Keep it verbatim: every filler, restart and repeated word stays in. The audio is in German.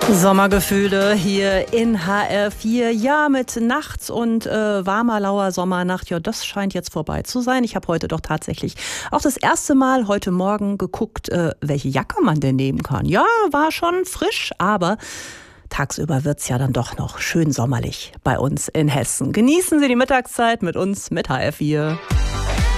Sommergefühle hier in H R vier. Ja, mit nachts und äh, warmer, lauer Sommernacht. Ja, das scheint jetzt vorbei zu sein. Ich habe heute doch tatsächlich auch das erste Mal heute Morgen geguckt, äh, welche Jacke man denn nehmen kann. Ja, war schon frisch, aber tagsüber wird's ja dann doch noch schön sommerlich bei uns in Hessen. Genießen Sie die Mittagszeit mit uns, mit H R vier.